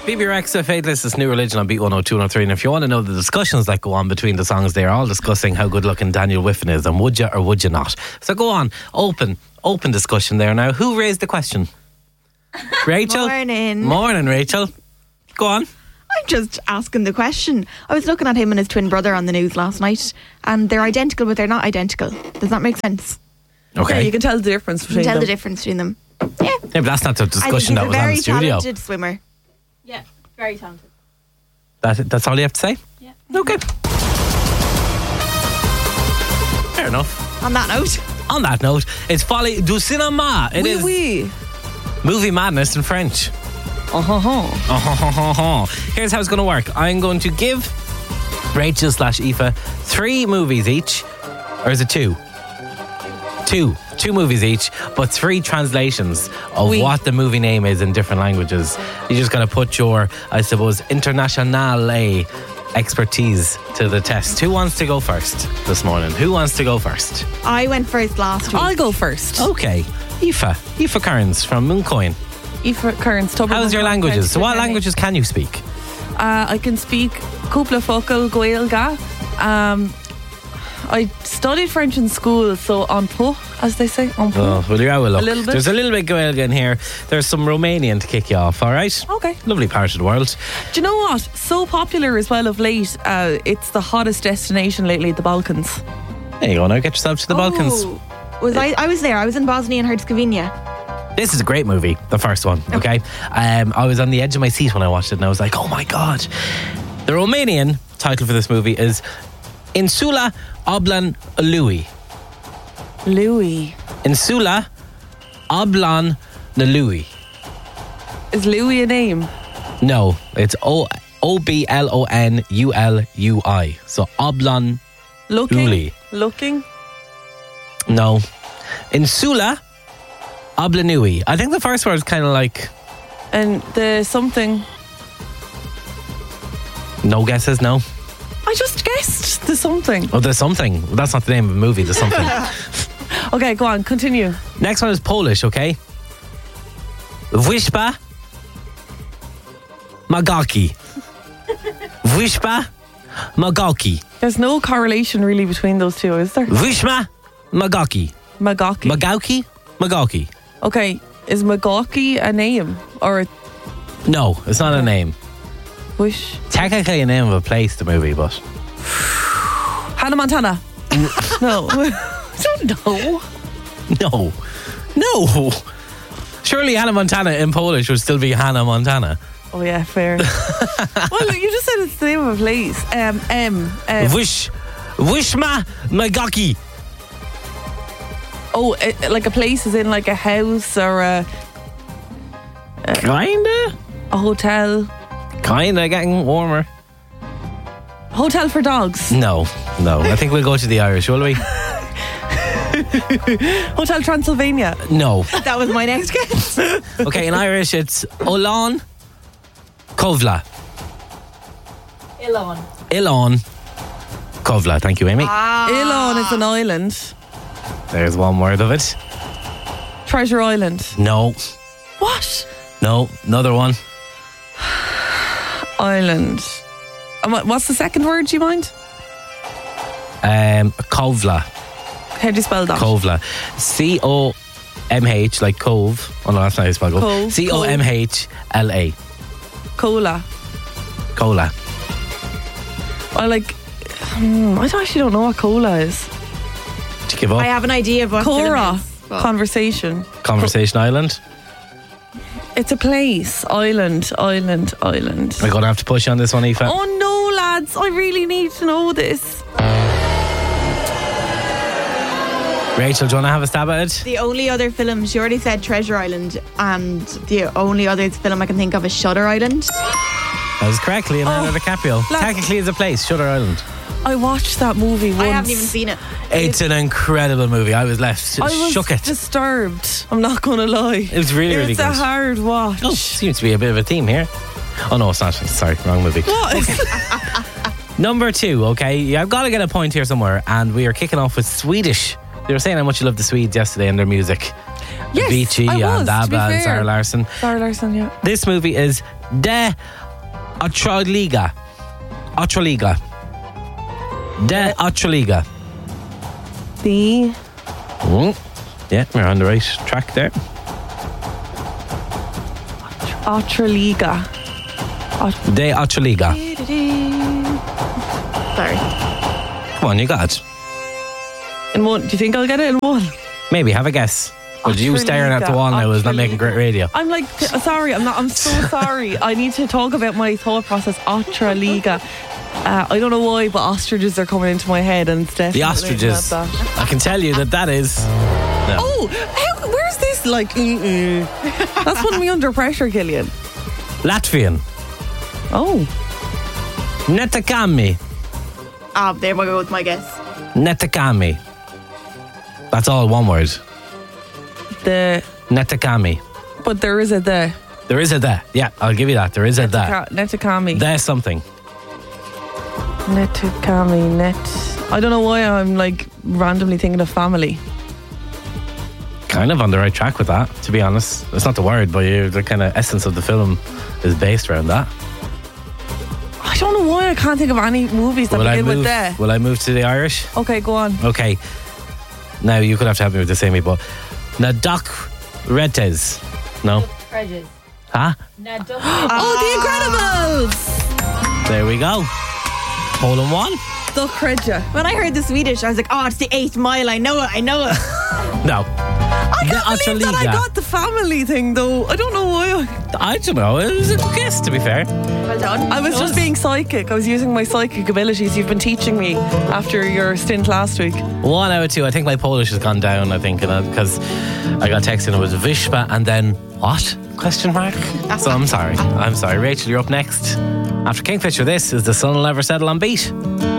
BB Rexa, Faithless, this New Religion on Beat 102 and 103. And if you want to know the discussions that go on between the songs, they are all discussing how good looking Daniel Whiffen is and would you or would you not. So go on, open discussion there now. Who raised the question? Rachel? Morning, Rachel. Go on. I'm just asking the question. I was looking at him and his twin brother on the news last night, and they're identical, but they're not identical. Does that make sense? Okay. Yeah, you can tell the difference between them. You can tell the difference between them. Yeah. Yeah, but that's not the discussion that was on the He's a studio. very talented swimmer. Yeah, very talented. That's all you have to say? Yeah. Okay. Fair enough. On that note, it's Folie du Cinéma. It is movie madness in French. Here's how it's going to work. I'm going to give Rachel / Aoife 3 movies each. Or is it 2? Two movies each, but 3 translations of what the movie name is in different languages. You just got to put your, I suppose, internationale expertise to the test. Who wants to go first this morning? Who wants to go first? I went first last week. I'll go first. Okay. Aoife Kearns from Mooncoin. Aoife Kearns. How's your languages? So what languages can you speak? I can speak Cúpla Focal Gaeilge. I studied French in school, so en peu, as they say. En peu. Oh, well, you're out of luck. A little bit. There's a little bit Gaeilge in here. There's some Romanian to kick you off, all right? Okay. Lovely part of the world. Do you know what? So popular as well of late. It's the hottest destination lately, the Balkans. There you go, now get yourself to the Balkans. I was there. I was in Bosnia and Herzegovina. This is a great movie, the first one, okay? I was on the edge of my seat when I watched it and I was like, oh my God. The Romanian title for this movie is Insula Oblan Lui. Insula Oblan Lui. Is Louis a name? No, it's Oblonului. So Oblan Lui. Looking? No. Insula Oblanui. I think the first word is kind of like... And the something... No guesses, no? I just guessed the something. Oh, there's something. That's not the name of the movie, there's something. Okay, go on, continue. Next one is Polish, okay? Wyspа Magaki. Wyspa Magaki. There's no correlation really between those two, is there? Wyspa Magaki. Magaki? Magaki. Okay, is Magaki a name? Or a... No, it's not a name. Wish? Technically a name of a place, the movie, but... Hannah Montana? No. I don't know. No. Surely Hannah Montana in Polish would still be Hannah Montana. Oh yeah, fair. Well, you just said it's the name of a place. Wyspma Magaki. Oh, like a place is in like a house or a Kinda. A hotel. Kinda getting warmer. Hotel for dogs. No. I think we'll go to the Irish, will we? Hotel Transylvania. No. That was my next guess. Okay, in Irish it's Olán Kovla. Ilon Kovla. Thank you, Amy. Ilon is an island. There's one word of it. Treasure Island. No. What? No, another one. Island. And what's the second word, do you mind? Kovla. How do you spell that? Kovla. C-O-M-H, like cove. Oh no, that's not how you spell cove. Cove. C-O-M-H-L-A. Cola. I actually don't know what cola is. Did you give up? I have an idea of what Cora. Well, Conversation. Conversation Island. It's a place. Island. We're going to have to push you on this one, Aoife. Oh no, lads. I really need to know this. Rachel, do you want to have a stab at it? the only other film, she already said Treasure Island, and the only other film I can think of is Shutter Island. That was correct, Leonardo DiCaprio. lads. Technically it's a place, Shutter Island. I watched that movie once. I haven't even seen it. It's an incredible movie. I was left shook it. Disturbed. I'm not going to lie. It was really good. It's a hard watch. Oh, seems to be a bit of a theme here. Oh no, it's not. Sorry, wrong movie. What? Number 2, okay? I've got to get a point here somewhere, and we are kicking off with Swedish. They were saying how much you love the Swedes yesterday and their music. Yes, Avicii I was, and to be ABBA and fair. Sarah Larson. Sarah Larson, yeah. This movie is De Otroliga. Otroliga. De Otroliga. The Yeah, we're on the right track there. Otroliga. De Otroliga. Sorry. Come on, you got it. In one. Do you think I'll get it in one? Maybe, have a guess. But you staring at the wall now is not making great radio. I'm like, sorry, I'm so sorry. I need to talk about my thought process. Otroliga. I don't know why, but ostriches are coming into my head, and it's definitely The ostriches. not that. I can tell you that is. No. Oh, where's this? Like, that's putting me under pressure, Killian. Latvian. Oh, Netakami. There we go with my guess. Netakami. That's all one word. the Netakami. but there is a the. There is a the. Yeah, I'll give you that. There is a the. Netakami. There's something. Netakami. I don't know why I'm like randomly thinking of family. Kind of on the right track with that, to be honest. It's not the word, but the kind of essence of the film is based around that. I don't know why I can't think of any movies that begin with the. Will I move to the Irish? Okay, go on. Okay. Now, you could have to help me with this, Amy, but Nadoc Retes. No? Prejudice. Huh? Now, don't Oh, The Incredibles! There we go. Hole in one? The Creja. When I heard the Swedish, I was like, oh, it's the 8th mile. I know it. No. I can't believe that I got the family thing, though. I don't know why. I don't know. It was a guess, to be fair. Well done. I was just being psychic. I was using my psychic abilities you've been teaching me after your stint last week. 1 out of 2. I think my Polish has gone down, I think, because I got texted and it was Wispa and then what? Question mark? So I'm sorry. Rachel, you're up next. After Kingfisher, this is The Sun Will Never Settle on Beat.